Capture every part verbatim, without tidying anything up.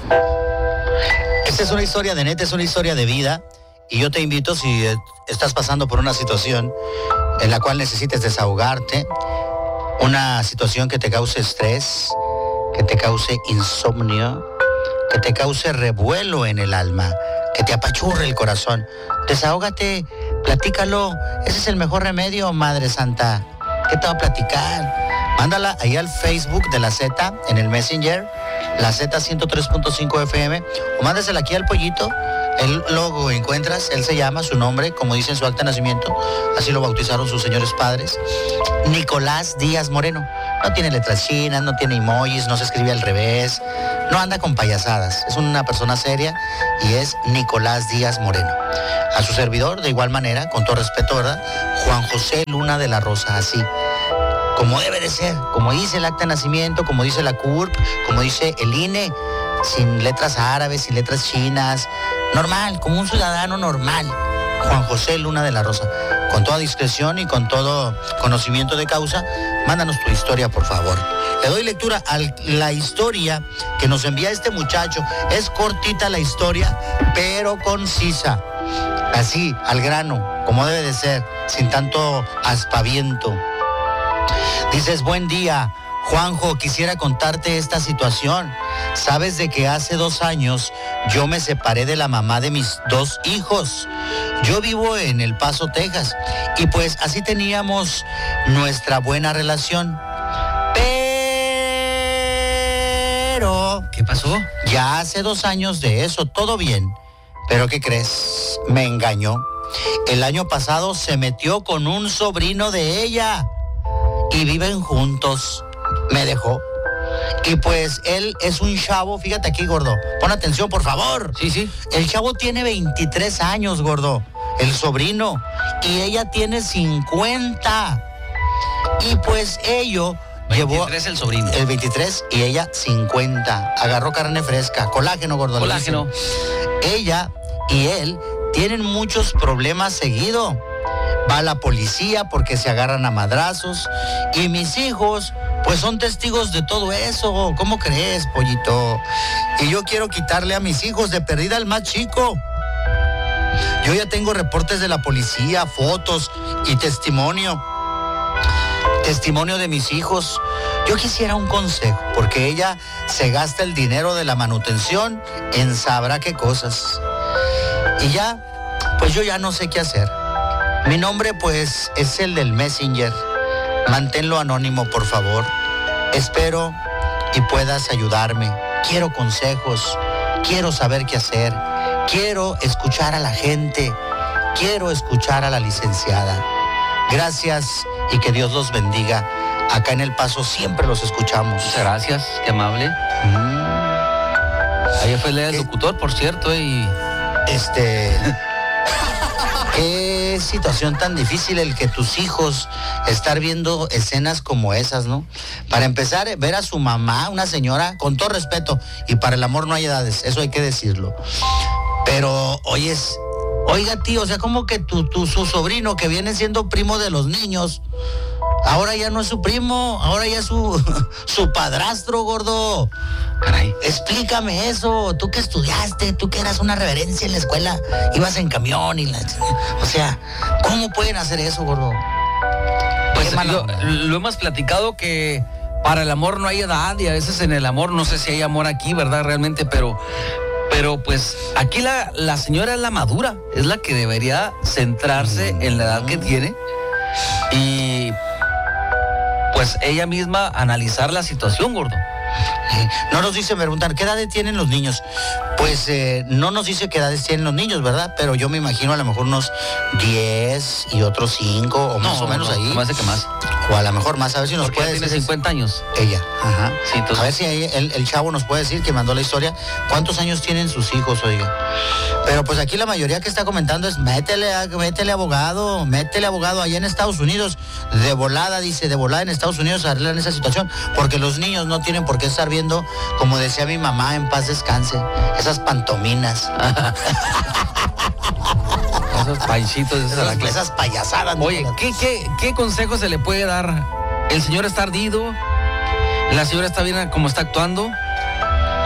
Esta es una historia de neta, es una historia de vida. Y yo te invito, si estás pasando por una situación en la cual necesites desahogarte, una situación que te cause estrés, que te cause insomnio, que te cause revuelo en el alma, que te apachurre el corazón, desahógate, platícalo. Ese es el mejor remedio, Madre Santa. ¿Qué te va a platicar? Mándala ahí al Facebook de la Z, en el Messenger, la Z ciento tres punto cinco F M, o mándesela aquí al Pollito. Él lo encuentras, él se llama, su nombre, como dice en su acta de nacimiento, así lo bautizaron sus señores padres, Nicolás Díaz Moreno. No tiene letras chinas, no tiene emojis, no se escribe al revés, no anda con payasadas. Es una persona seria y es Nicolás Díaz Moreno. A su servidor, de igual manera, con todo respeto, ¿verdad? Juan José Luna de la Rosa, así. Como debe de ser, como dice el acta de nacimiento, como dice la C U R P, como dice el I N E, sin letras árabes, sin letras chinas, normal, como un ciudadano normal. Juan José Luna de la Rosa. Con toda discreción y con todo conocimiento de causa, mándanos tu historia, por favor. Le doy lectura a la historia que nos envía este muchacho. Es cortita la historia, pero concisa. Así, al grano, como debe de ser, sin tanto aspaviento. Dices, buen día, Juanjo, quisiera contarte esta situación. Sabes de que hace dos años yo me separé de la mamá de mis dos hijos. Yo vivo en El Paso, Texas, y pues así teníamos nuestra buena relación. Pero... ¿Qué pasó? Ya hace dos años de eso, todo bien. Pero ¿qué crees? Me engañó. El año pasado se metió con un sobrino de ella y viven juntos. Me dejó. Y pues él es un chavo, fíjate aquí, gordo. Pon atención, por favor. Sí, sí. El chavo tiene veintitrés años, gordo. El sobrino. Y ella tiene cincuenta. Y pues ello llevó... veintitrés el sobrino. El veintitrés y ella cincuenta. Agarró carne fresca. Colágeno, gordo. Colágeno. Ella y él tienen muchos problemas seguido. Va a la policía porque se agarran a madrazos. Y mis hijos, pues son testigos de todo eso. ¿Cómo crees, Pollito? Y yo quiero quitarle a mis hijos de perdida al más chico. Yo ya tengo reportes de la policía, fotos y testimonio. Testimonio de mis hijos. Yo quisiera un consejo, porque ella se gasta el dinero de la manutención en sabrá qué cosas. Y ya, pues yo ya no sé qué hacer. Mi nombre, pues, es el del Messenger. Manténlo anónimo, por favor. Espero y puedas ayudarme. Quiero consejos. Quiero saber qué hacer. Quiero escuchar a la gente. Quiero escuchar a la licenciada. Gracias y que Dios los bendiga. Acá en El Paso siempre los escuchamos. Muchas gracias, qué amable. Mm. Ahí fue el locutor, por cierto, y... Este... Qué situación tan difícil el que tus hijos estar viendo escenas como esas, ¿no? Para empezar, ver a su mamá, una señora, con todo respeto, y para el amor no hay edades, eso hay que decirlo. Pero, oyes, oiga, tío, o sea, como que tu, tu, su sobrino, que viene siendo primo de los niños, ahora ya no es su primo, ahora ya es su, su padrastro, gordo. Caray. Explícame eso, tú que estudiaste, tú que eras una reverencia en la escuela, ibas en camión y la... O sea, ¿cómo pueden hacer eso, gordo? Pues lo, lo hemos platicado que para el amor no hay edad y a veces en el amor, no sé si hay amor aquí, ¿verdad? Realmente, pero... Pero pues aquí la, la señora es la madura, es la que debería centrarse en la edad que tiene y pues ella misma analizar la situación, gordo. No nos dice, me preguntan, ¿qué edades tienen los niños? Pues eh, no nos dice qué edades tienen los niños, ¿verdad? Pero yo me imagino a lo mejor unos diez y otros cinco o más no, o menos no, ahí. No hace que más. O a lo mejor más, a ver si nos Porque puede ella decir. Tiene cincuenta años. Ella, ajá. Sí, entonces... A ver si ahí el, el chavo nos puede decir, que mandó la historia, cuántos años tienen sus hijos, oiga. Pero pues aquí la mayoría que está comentando es, métele, métele abogado, métele abogado allá en Estados Unidos. De volada, dice, de volada en Estados Unidos arreglan esa situación, porque los niños no tienen por qué estar viendo, como decía mi mamá, en paz descanse, esas pantominas. Esos panchitos, esas, esas, esas payasadas. Oye, ¿qué, qué, ¿qué consejo se le puede dar? El señor está ardido, la señora está bien como está actuando,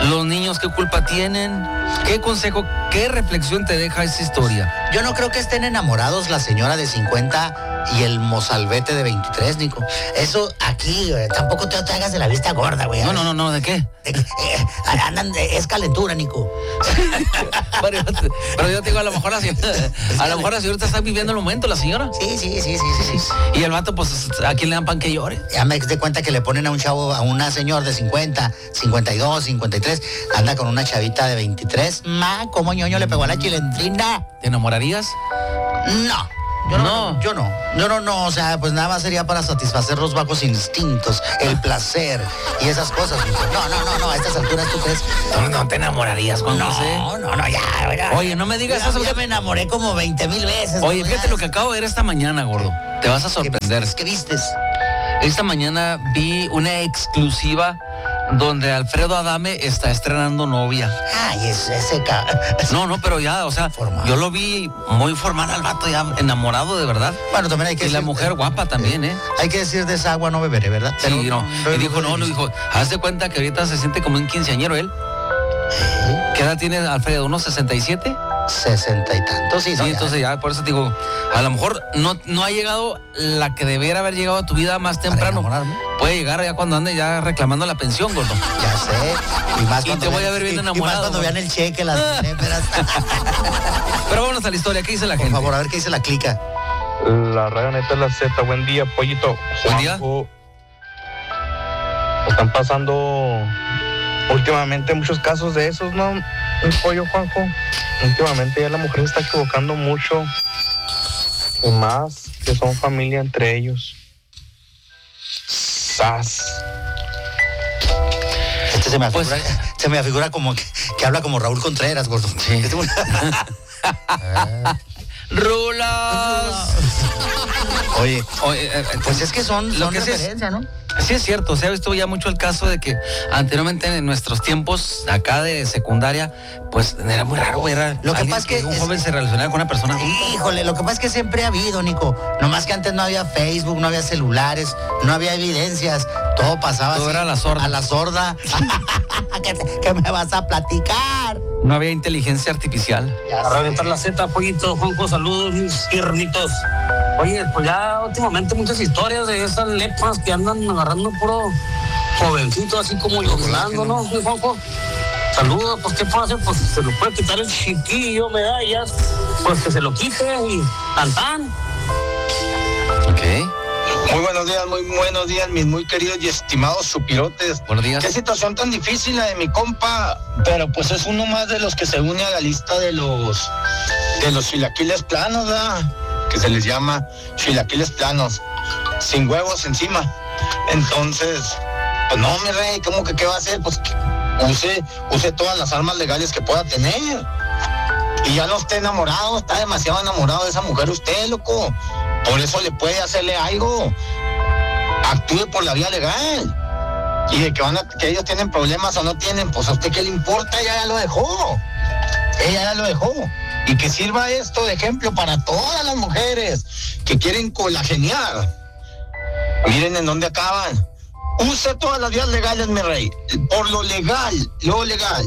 ¿Los niños qué culpa tienen? ¿Qué consejo, qué reflexión te deja esa historia? Yo no creo que estén enamorados la señora de cincuenta y el mozalbete de veintitrés, Nico. Eso aquí, güey, tampoco te, te hagas de la vista gorda, güey. No, no, no, no, ¿de qué? De, eh, andan, de, es calentura, Nico. pero, yo te, pero yo te digo, a lo mejor la señora, a lo mejor la señorita está viviendo el momento, la señora. Sí, sí, sí, sí, sí, sí. Y el vato, pues, ¿a quién le dan pan que llore? Ya me de cuenta que le ponen a un chavo, a una señora de cincuenta, cincuenta y dos, cincuenta y tres, anda con una chavita de veintitrés. Ma, ¿cómo ñoño le pegó a la chilendrina? ¿Te enamorarías? No. Yo no, no, yo no, yo no, no, o sea, pues nada más sería para satisfacer los bajos instintos, el placer y esas cosas. No, no, no, no, a estas alturas tú crees. No, no te enamorarías, Juan no, José. No, no, no, ya, ya. Oye, no me digas ya, eso. Ya me enamoré como veinte mil veces. Oye, ¿no? fíjate ya. Lo que acabo de ver esta mañana, gordo. Te vas a sorprender. ¿Qué vistes? Esta mañana vi una exclusiva donde Alfredo Adame está estrenando novia. Ay, es ese ca... No, no, pero ya, o sea, formal. Yo lo vi muy formal al vato, ya enamorado de verdad. Bueno, también hay que y decir... la mujer eh, guapa también, ¿eh? Hay que decir de esa agua no beberé, ¿verdad? Pero, sí, no. no y dijo, no, no, dijo, haz de cuenta que ahorita se siente como un quinceañero él. ¿Eh? ¿Qué edad tiene Alfredo? ¿Unos sesenta y siete? Sesenta y tantos, sí. Sí, no, entonces ya. ya, por eso te digo, a lo mejor no, no ha llegado la que debiera haber llegado a tu vida más temprano. Puede llegar ya cuando ande ya reclamando la pensión, gordo. Ya sé. Y más y te voy a ver bien enamorado. Y más cuando vean el cheque, las léperas. Pero vámonos a la historia, ¿qué dice la por gente? Por favor, a ver qué dice la clica. La Raganeta de la Z, buen día, pollito. Buen día. Juanjo, están pasando últimamente muchos casos de esos, ¿no? Un pollo, Juanjo. Últimamente ya la mujer se está equivocando mucho. Y más que son familia entre ellos. ¡Sas! Este se me afigura, pues, se me afigura como que, que habla como Raúl Contreras, gordo. Sí. ¡Rulas! Oye, Oye eh, pues es que son, lo son que referencia, es, ¿no? Sí es cierto, se ha visto ya mucho el caso de que anteriormente en nuestros tiempos acá de secundaria, pues era muy raro, era lo que pasa es que, que un es, joven se relacionara con una persona. Híjole, lo que pasa es que siempre ha habido, Nico. Nomás que antes no había Facebook, no había celulares, no había evidencias, todo pasaba todo así, era a la sorda. A la sorda. ¿Qué, ¿Qué me vas a platicar? No había inteligencia artificial. A reventar la Z, pollito, Juanjo, saludos, mis tiernitos. Oye, pues ya últimamente muchas historias de esas lepas que andan agarrando puro jovencito, así como llorando, ¿no, Juanjo? Saludos, pues ¿qué puedo hacer? Pues se lo puede quitar el chiquillo, medallas, pues que se lo quite y tan tan. Ok. Muy buenos días, muy buenos días, mis muy queridos y estimados supirotes. Buenos días. Qué situación tan difícil la de mi compa, pero pues es uno más de los que se une a la lista de los de los chilaquiles planos, ¿verdad? Que se les llama chilaquiles planos, sin huevos encima. Entonces, pues no, mi rey, ¿cómo que qué va a hacer? Pues que use, use todas las armas legales que pueda tener. Y ya no esté enamorado, está demasiado enamorado de esa mujer usted, loco. Por eso le puede hacerle algo. Actúe por la vía legal. Y de que van a, que ellos tienen problemas o no tienen, pues a usted qué le importa, ella ya lo dejó. Ella ya lo dejó. Y que sirva esto de ejemplo para todas las mujeres que quieren colagenear. Miren en dónde acaban. Use todas las vías legales, mi rey. Por lo legal, lo legal.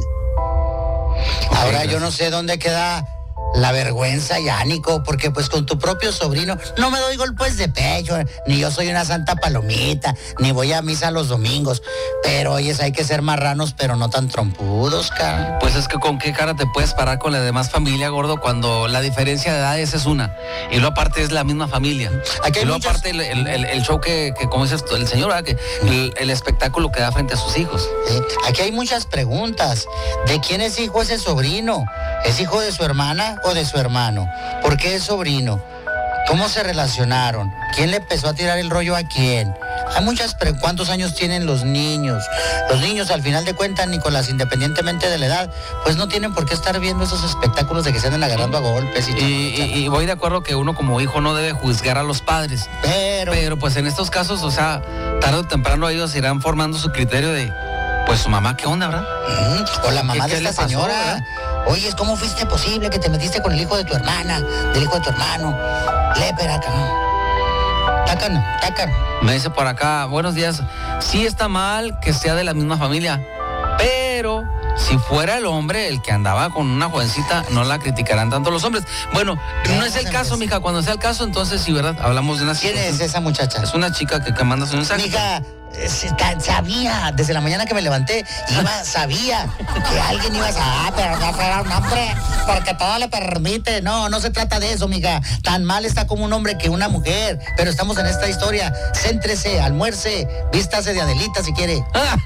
Ahora yo no sé dónde queda la vergüenza, ya, Nico, porque pues con tu propio sobrino no me doy golpes de pecho, ni yo soy una santa palomita, ni voy a misa los domingos, pero oyes, hay que ser marranos, pero no tan trompudos, cara. Pues es que con qué cara te puedes parar con la demás familia, gordo, cuando la diferencia de edades es una, y luego aparte es la misma familia. Aquí hay y luego muchas... aparte el, el, el, el show que, que, como dices el señor, ¿verdad? Que el, el espectáculo que da frente a sus hijos. Sí. Aquí hay muchas preguntas. ¿De quién es hijo ese sobrino? ¿Es hijo de su hermana o de su hermano? ¿Por qué es sobrino? ¿Cómo se relacionaron? ¿Quién le empezó a tirar el rollo a quién? Hay muchas preguntas. ¿Cuántos años tienen los niños? Los niños, al final de cuentas, Nicolás, independientemente de la edad, pues no tienen por qué estar viendo esos espectáculos de que se andan agarrando a golpes. Y, y, y, y voy de acuerdo que uno como hijo no debe juzgar a los padres. Pero... Pero pues en estos casos, o sea, tarde o temprano ellos irán formando su criterio de, pues su mamá, ¿qué onda, verdad? Mm, o la mamá de esta pasó, señora. ¿verdad? Oye, ¿cómo fuiste posible que te metiste con el hijo de tu hermana, del hijo de tu hermano? Lépera, cabrón. Tácano, tácano. Me dice por acá, buenos días. Sí está mal que sea de la misma familia, pero si fuera el hombre el que andaba con una jovencita, no la criticarán tanto los hombres. Bueno, no es el caso, mija. Cuando sea el caso, entonces sí, ¿verdad? Hablamos de una ¿Quién situación. es esa muchacha? Es una chica que, que manda su mensaje. Mija, sabía, desde la mañana que me levanté, iba, sabía que alguien iba a saber, ah, pero no fuera un hombre, porque todo le permite. No, no se trata de eso, mija. Tan mal está como un hombre que una mujer. Pero estamos en esta historia. Céntrese, almuerce, vístase de Adelita si quiere.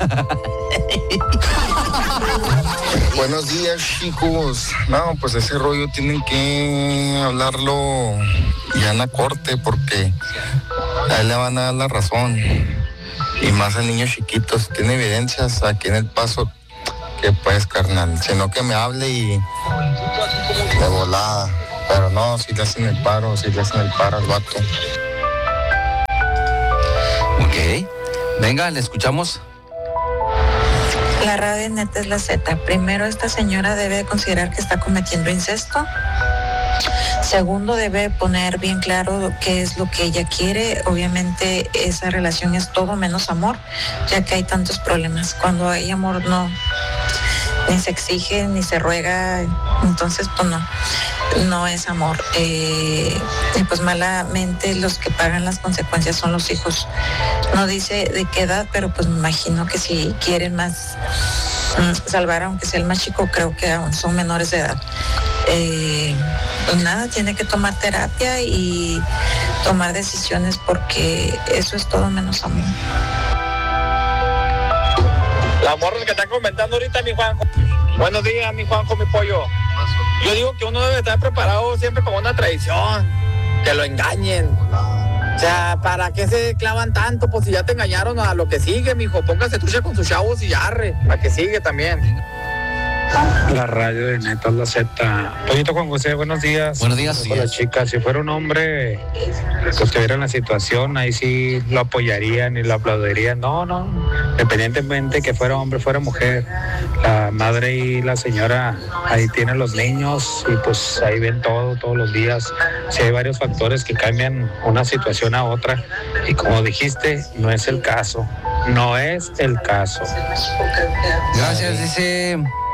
Buenos días, chicos. No, pues ese rollo tienen que hablarlo ya en la corte, porque a él le van a dar la razón. Y más al niño chiquito, si tiene evidencias aquí en El Paso, que pues, carnal, sino que me hable y de volada. Pero no, si le hacen el paro, si le hacen el paro al vato. Ok. Venga, le escuchamos. La radio neta es la Z. Primero, esta señora debe considerar que está cometiendo incesto. Segundo, debe poner bien claro qué es lo que ella quiere. Obviamente esa relación es todo menos amor, ya que hay tantos problemas. Cuando hay amor no, ni se exige, ni se ruega, entonces pues no, no es amor. Eh, y pues malamente los que pagan las consecuencias son los hijos. No dice de qué edad, pero pues me imagino que si quieren más salvar, aunque sea el más chico, creo que aún son menores de edad. Eh, pues nada, tiene que tomar terapia y tomar decisiones, porque eso es todo menos amor. La morra que está comentando ahorita, mi Juanjo. Buenos días, mi Juanjo, mi pollo. Yo digo que uno debe estar preparado siempre con una traición, que lo engañen. O sea, ¿para qué se clavan tanto? Pues si ya te engañaron, a lo que sigue, mijo. Póngase trucha con sus chavos y arre, para que sigue también. La radio de Neta la Z. Pollito Juan José, buenos días. Buenos días. Hola, chica. Si fuera un hombre que estuviera en la situación, ahí sí lo apoyarían y lo aplaudirían. No, no. Independientemente que fuera hombre, fuera mujer. La madre y la señora ahí tienen los niños y pues ahí ven todo, todos los días. Sí, hay varios factores que cambian una situación a otra. Y como dijiste, no es el caso. No es el caso. Gracias, dice...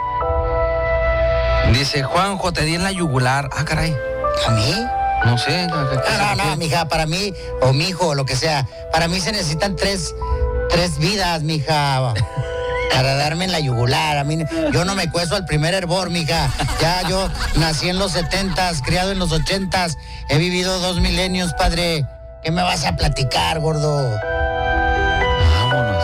Dice, Juanjo, te di en la yugular. Ah, caray. ¿A mí? No sé. No, no, no, mija, para mí, o mi hijo, o lo que sea, para mí se necesitan tres, tres vidas, mija, para darme en la yugular. A mí, yo no me cueso al primer hervor, mija. Ya yo nací en los setentas, criado en los ochentas, he vivido dos milenios, padre. ¿Qué me vas a platicar, gordo? Vámonos.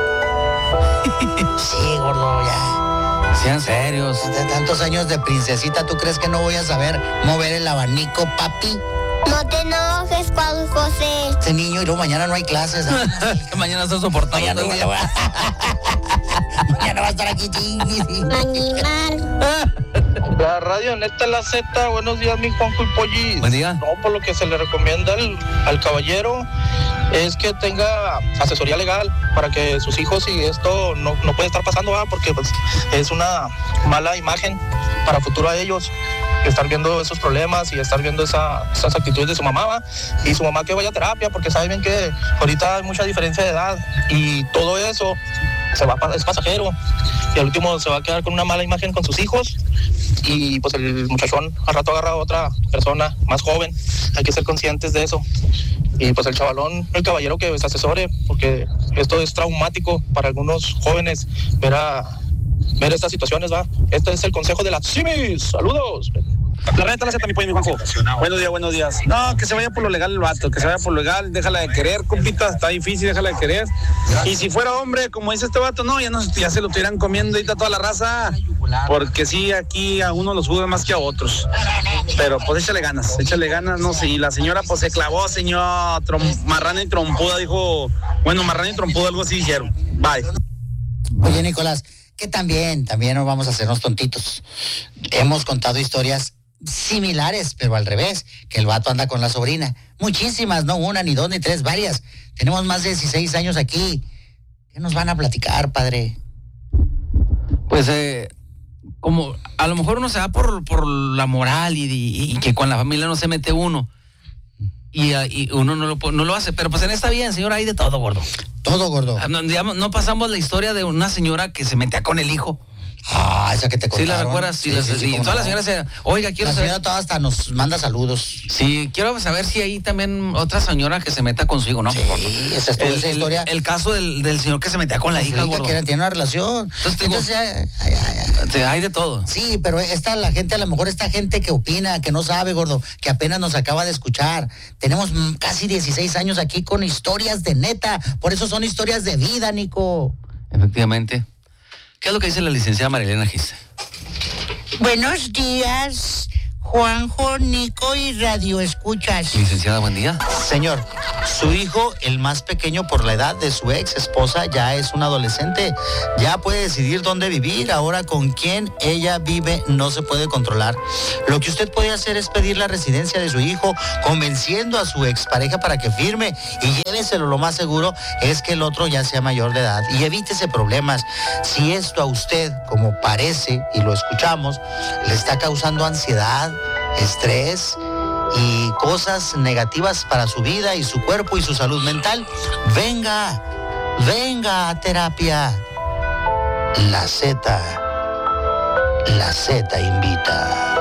Sí, gordo, ya. Sean serios. De tantos años de princesita, ¿tú crees que no voy a saber mover el abanico, papi? No te enojes, Juan José. Este niño, y luego mañana no hay clases. ¿No? Mañana está soportando. Mañana, no voy a... mañana va a estar aquí. Animal. La radio neta la Z. Buenos días, mi Juanjo y Pollis. Buen día. No, por lo que se le recomienda al, al caballero es que tenga asesoría legal para que sus hijos y esto no, no puede estar pasando, ¿verdad? Porque pues, es una mala imagen para futuro a ellos estar viendo esos problemas y estar viendo esa, esas actitudes de su mamá, ¿va? Y su mamá que vaya a terapia, porque saben bien que ahorita hay mucha diferencia de edad y todo eso se va, es pasajero, y al último se va a quedar con una mala imagen con sus hijos y pues el muchachón al rato agarra a otra persona más joven. Hay que ser conscientes de eso. Y pues el chavalón, el caballero que se asesore, porque esto es traumático para algunos jóvenes ver a ver estas situaciones, va. Este es el consejo de la Simis. Saludos. La reta la Z, mi pollo, mi Juanjo. Buenos días, buenos días. No, que se vaya por lo legal el vato, que se vaya por lo legal, déjala de querer, compita, está difícil, déjala de querer. Y si fuera hombre, como dice este vato, no, ya no ya se lo estuvieran comiendo ahorita toda la raza, porque sí, aquí a uno los juzgan más que a otros. Pero pues échale ganas, échale ganas, no sé. Y la señora pues se clavó, señor, trom- marrana y trompuda, dijo, bueno, marrana y trompuda, algo así dijeron. Bye. Oye, Nicolás, que también, también no vamos a hacernos tontitos. Hemos contado historias similares, pero al revés, que el vato anda con la sobrina. Muchísimas, no una, ni dos, ni tres, varias. Tenemos más de dieciséis años aquí. ¿Qué nos van a platicar, padre? Pues, eh, como a lo mejor uno se va por, por la moral y, y, y que con la familia no se mete uno. Y, y uno no lo, no lo hace. Pero pues en esta vida, señor, hay de todo, gordo. Todo, gordo. No, digamos, no pasamos la historia de una señora que se metía con el hijo. Ah, esa que te contaron. Sí, la recuerdas. Sí, sí, sí, sí, y todas las señoras se, oiga, quiero la saber. La señora toda hasta nos manda saludos. Sí, quiero saber si hay también otra señora que se meta con su hijo, ¿no? Sí, esa es toda el, esa historia. El, el caso del, del señor que se metía con la hija, hija que tiene una relación. Entonces, Entonces ay, ay, ay, ay. hay de todo. Sí, pero esta la gente, a lo mejor esta gente que opina, que no sabe, gordo, que apenas nos acaba de escuchar. Tenemos casi dieciséis años aquí con historias de neta. Por eso son historias de vida, Nico. Efectivamente. ¿Qué es lo que dice la licenciada Marilena Gis? Buenos días, Juanjo, Nico y Radio Escuchas. Licenciada, buen día. Señor, su hijo, el más pequeño por la edad de su ex esposa, ya es un adolescente. Ya puede decidir dónde vivir. Ahora con quién ella vive no se puede controlar. Lo que usted puede hacer es pedir la residencia de su hijo, convenciendo a su expareja para que firme y lléveselo. Lo más seguro es que el otro ya sea mayor de edad y evítese problemas. Si esto a usted, como parece y lo escuchamos, le está causando ansiedad, estrés y cosas negativas para su vida y su cuerpo y su salud mental, venga, venga a terapia. La Z, la Z invita.